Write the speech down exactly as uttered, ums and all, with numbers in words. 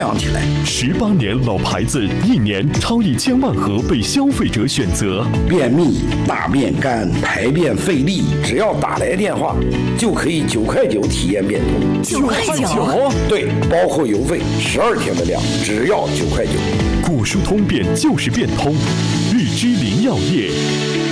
养起来。 十八年老牌子，一年超一千万盒被消费者选择。 便秘、大便干、排便费力，只要打来电话，就可以九块九体验变通。 九块九？ 对，包括邮费，十二天的量，只要九块九。 果蔬通便就是变通，日之林药业。